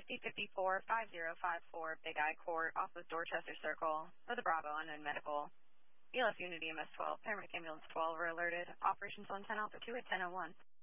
5054-5054 Big I Court off of Dorchester Circle for the Bravo Unknown Medical. ELF Unity MS-12, paramedic ambulance 12 are alerted. Operations 110 Alpha 2 at 10:01.